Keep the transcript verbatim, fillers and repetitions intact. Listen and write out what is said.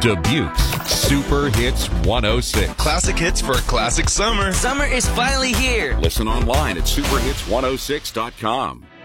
Dubuque's Super Hits one oh six. Classic hits for a classic summer. Summer is finally here. Listen online at super hits one oh six dot com.